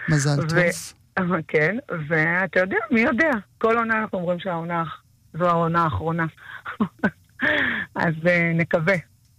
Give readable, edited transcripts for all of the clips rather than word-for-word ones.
מזל טוב. כן, ואתה יודע, מי יודע? כל עונה אנחנו אומרים זו העונה האחרונה. אז נקווה.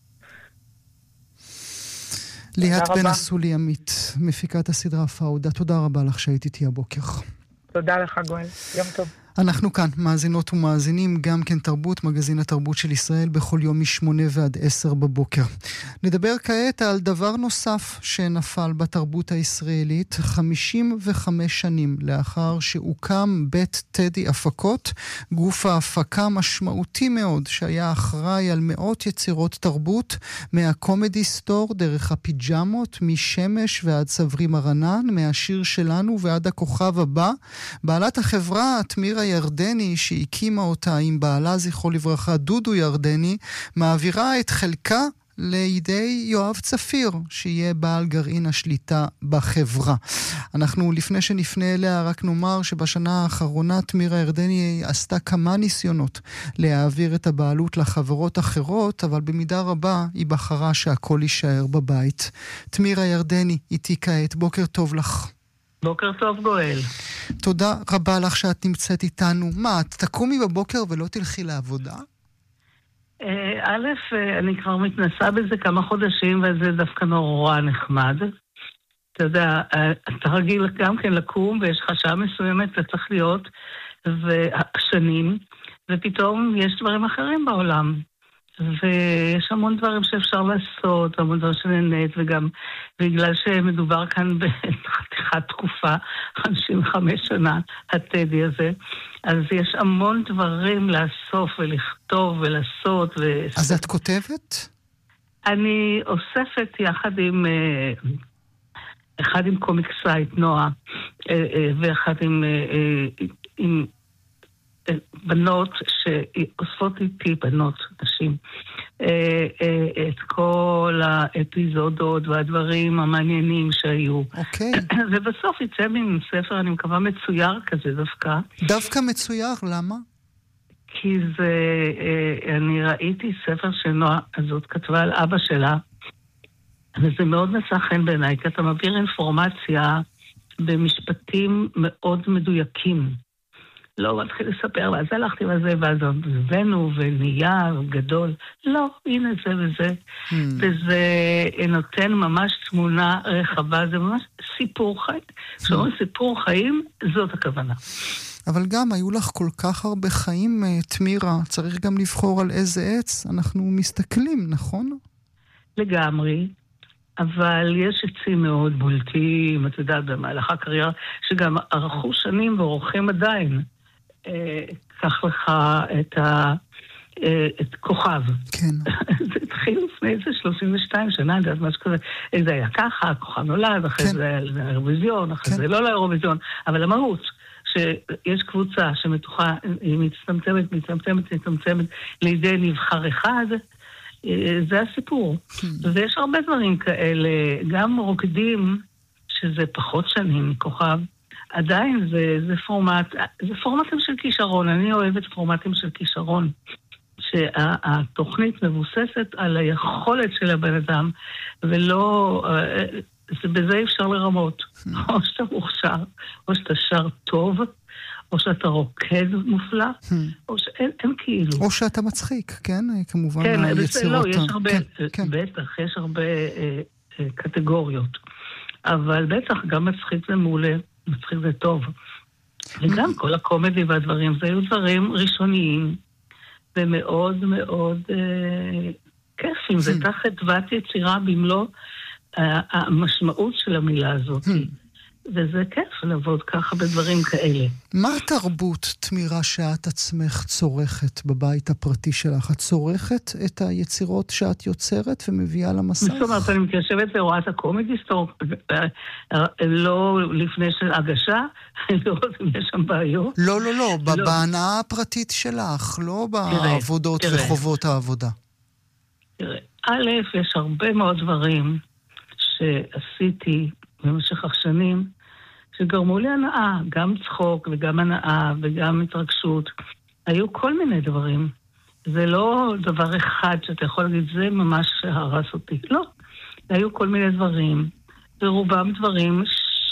ליאת בן אסולי עמית, מפיקת הסדרה פאודה, תודה רבה לך שהיית איתי הבוקר. תודה לך גואל, יום טוב. אנחנו כאן, מאזינות ומאזינים, גם כן תרבות, מגזין התרבות של ישראל, בכל יום מ8 ועד 10 בבוקר. נדבר כעת על דבר נוסף שנפל בתרבות הישראלית, 55 שנים לאחר שהוקם בית טדי הפקות, גוף ההפקה משמעותי מאוד, שהיה אחראי על מאות יצירות תרבות, מהקומדי סטור, דרך הפיג'מות, משמש ועד סברי מרנן, מהשיר שלנו ועד הכוכב הבא. בעלת החברה, תמירה ירדני, שהקימה אותה עם בעלה זכרו לברכה דודו ירדני, מעבירה את חלקה לידי יואב צפיר, שיהיה בעל גרעין השליטה בחברה. אנחנו לפני שנפנה אליה רק נאמר שבשנה האחרונה תמירה ירדני עשתה כמה ניסיונות להעביר את הבעלות לחברות אחרות, אבל במידה רבה היא בחרה שהכל יישאר בבית. תמירה ירדני איתי כעת, בוקר טוב לך. בוקר טוב גואל. תודה רבה לך שאת נמצאת איתנו. מה, את תקומי בבוקר ולא תלכי לעבודה? א', אני כבר מתנסה בזה כמה חודשים, וזה דווקא נורא נחמד. אתה יודע, אתה רגיל גם כן לקום, ויש לך שעה מסוימת, אתה צריך להיות, ושנים, ופתאום יש דברים אחרים בעולם. ויש המון דברים שאפשר לעשות, המון דברים שנהנית, וגם בגלל שמדובר כאן בחתיכת תקופה, 55 שנה, הטדי הזה, אז יש המון דברים לאסוף ולכתוב ולעשות. אז את כותבת? אני אוספת יחד עם אחד עם קומיק סייט, נועה, ואחד עם בנות שאוספות איתי, בנות, נשים, את כל האפיזודות והדברים המעניינים שהיו. אוקיי. ובסוף יצא מן ספר, אני מקווה מצויר כזה דווקא. דווקא מצויר, למה? כי אני ראיתי ספר שנועה הזאת כתבה על אבא שלה, וזה מאוד מצא חן בעיניי, כי אתה מעביר אינפורמציה במשפטים מאוד מדויקים. לא מתחיל לספר, ואז הלכתי לזה, ואז הבאנו ונהיה גדול. לא, הנה זה וזה. וזה נותן ממש תמונה רחבה, זה ממש סיפור חיים. כשאומרים סיפור חיים, זאת הכוונה. אבל גם היו לך כל כך הרבה חיים, תמירה, צריך גם לבחור על איזה עץ אנחנו מסתכלים, נכון? לגמרי. אבל יש עצים מאוד בולטים, אתה יודע, במהלך הקריירה, שגם ערכו שנים ועורכים עדיין. קח לך את כוכב. כן. זה התחיל לפני איזה 32 שנה, אני יודעת משהו כזה. זה היה ככה, כוכב נולד, אחרי זה היה לאירוויזיון, אחרי זה לא לאירוויזיון, אבל המהות, שיש קבוצה שמתוכה היא מצטמצמת לידי נבחר אחד, זה הסיפור. ויש הרבה דברים כאלה, גם רוקדים, שזה פחות שנים מכוכב, עדיין זה פורמטים של כישרון. אני אוהבת פורמטים של כישרון, שהתוכנית מבוססת על היכולת של הבן אדם, ולא, בזה אפשר לרמות. או שאתה מוכשר, או שאתה שר טוב, או שאתה רוקד מופלא, או שאין כאילו. או שאתה מצחיק, כן? כמובן כן, היצירות. לא, יש הרבה, בטח, יש הרבה קטגוריות. אבל בטח, גם מצחיק זה מעולה, מצחיק זה טוב. וגם כל הקומדי והדברים, זה היו דברים ראשוניים, ומאוד מאוד כיפים. זה תחת תוות יצירה במלוא המשמעות של המילה הזאת. וזה כיף לעבוד ככה בדברים כאלה. מה התרבות, תמירה, שאת עצמך צורכת בבית הפרטי שלך? את צורכת את היצירות שאת יוצרת ומביאה למסך? זאת אומרת, אני מתיישבת ורואה את הקומדי סטור, לא לפני של הגשה, לראות אם יש שם בעיות. לא, בהנאה הפרטית שלך, לא בעבודות וחובות העבודה. תראה, א', יש הרבה מאוד דברים שעשיתי במשך השנים, שגרמו לי הנאה, גם צחוק וגם הנאה וגם התרגשות. היו כל מיני דברים. זה לא דבר אחד שאתה יכול להגיד, זה ממש הרס אותי. לא. היו כל מיני דברים, ורובם דברים